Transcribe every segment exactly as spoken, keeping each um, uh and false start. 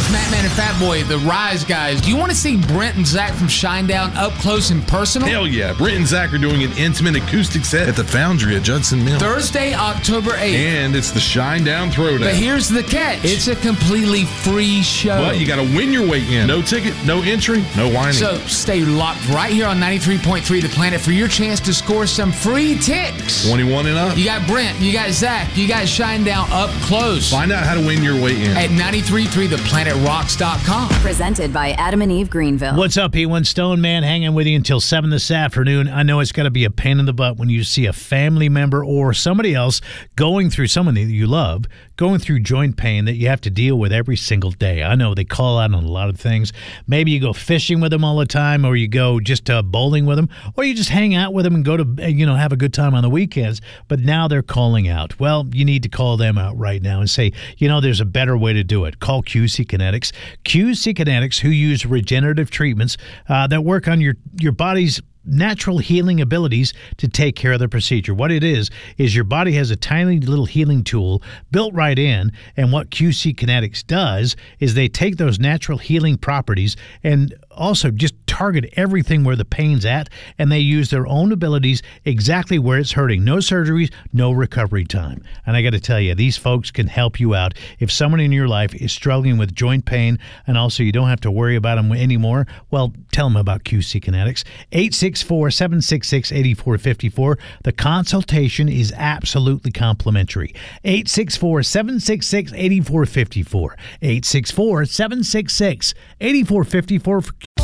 it's Matt Man and Fat Boy, the Rise guys. Do you want to see Brent and Zach from Shinedown up close and personal? Hell yeah. Brent and Zach are doing an intimate acoustic set at the Foundry at Judson Mill. Thursday, October eighth. And it's the Shinedown Throwdown. But here's the catch. It's a completely free show. But you got to win your way in. No ticket, no entry, no whining. So stay locked right here on ninety-three point three The Planet for your chance to score some free ticks. twenty-one and up. You got Brent, you got Zach, you got Shinedown up close. Find out how to win your way in at ninety-three point three the planet rocks dot com. Presented by Adam and Eve Greenville. What's up, P one Stone Man? Hanging with you until seven this afternoon. I know it's got to be a pain in the butt when you see a family member or somebody else going through, someone that you love, going through joint pain that you have to deal with every single day. I know they call out on a lot of things. Maybe you go fishing with them all the time, or you go just uh, bowling with them, or you just hang out with them and go to, you know, have a good time on the weekends. But now they're calling out. Well, you need to call them out right now and say, you know, there's a better way to do it. Call Q C Kinetics. Q C Kinetics, who use regenerative treatments uh, that work on your, your body's natural healing abilities to take care of the procedure. What it is, is your body has a tiny little healing tool built right in, and what Q C Kinetics does is they take those natural healing properties and also just target everything where the pain's at, and they use their own abilities exactly where it's hurting. No surgeries, no recovery time. And I got to tell you, these folks can help you out. If someone in your life is struggling with joint pain, and also you don't have to worry about them anymore, well, tell them about Q C Kinetics. eight six four, seven six six, eight four five four. The consultation is absolutely complimentary. eight six four, seven six six, eight four five four. eight six four, seven six six, eight four five four.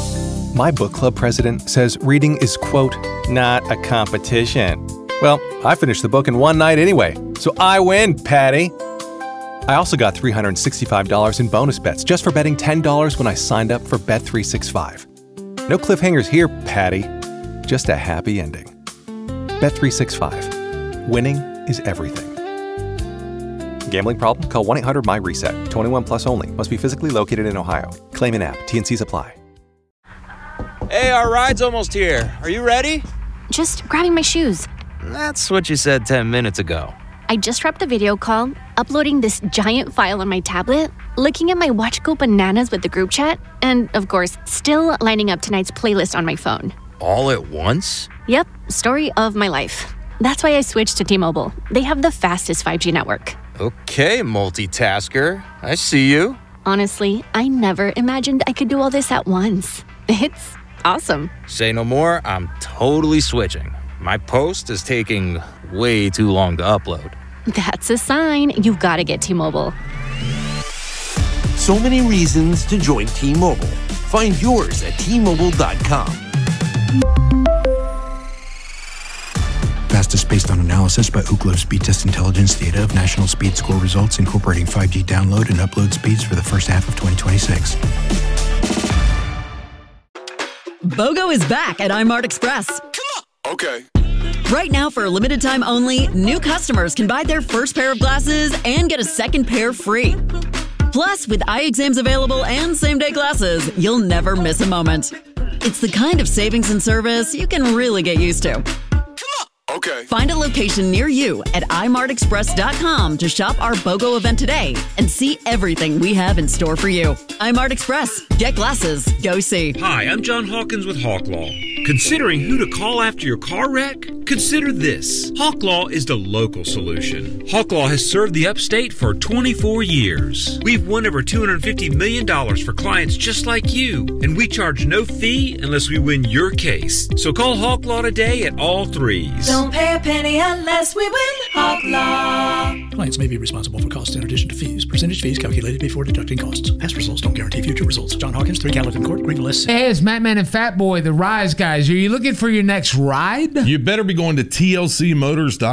My book club president says reading is, quote, not a competition. Well, I finished the book in one night anyway, so I win, Patty. I also got three hundred sixty-five dollars in bonus bets just for betting ten dollars when I signed up for Bet three sixty-five. No cliffhangers here, Patty. Just a happy ending. Bet three sixty-five. Winning is everything. Gambling problem? Call one eight hundred M Y RESET. twenty-one plus only. Must be physically located in Ohio. Claim in app. T N Cs apply. Hey, our ride's almost here. Are you ready? Just grabbing my shoes. That's what you said ten minutes ago. I just wrapped the video call, uploading this giant file on my tablet, looking at my watch go bananas with the group chat, and, of course, still lining up tonight's playlist on my phone. All at once? Yep, story of my life. That's why I switched to T-Mobile. They have the fastest five G network. Okay, multitasker. I see you. Honestly, I never imagined I could do all this at once. It's awesome. Say no more, I'm totally switching. My post is taking way too long to upload. That's a sign. You've got to get T-Mobile. So many reasons to join T-Mobile. Find yours at T Mobile dot com. Fastest based on analysis by Ookla Speed Test Intelligence data of national speed score results incorporating five G download and upload speeds for the first half of twenty twenty-six. BOGO is back at iMart Express. Come on. Okay. Right now, for a limited time only, new customers can buy their first pair of glasses and get a second pair free. Plus, with eye exams available and same-day glasses, you'll never miss a moment. It's the kind of savings and service you can really get used to. Okay. Find a location near you at i mart express dot com to shop our BOGO event today and see everything we have in store for you. iMart Express. Get glasses. Go see. Hi, I'm John Hawkins with Hawk Law. Considering who to call after your car wreck? Consider this. Hawk Law is the local solution. Hawk Law has served the upstate for twenty-four years. We've won over two hundred fifty million dollars for clients just like you, and we charge no fee unless we win your case. So call Hawk Law today at all threes. Don't pay a penny unless we win. Hawk Law. Clients may be responsible for costs in addition to fees. Percentage fees calculated before deducting costs. Past results don't guarantee future results. John Hawkins, three Gallatin Court, Greenville, S C. Hey, it's Matt Man and Fat Boy, the Rise guys. Are you looking for your next ride? You better be going to T L C Motors dot com.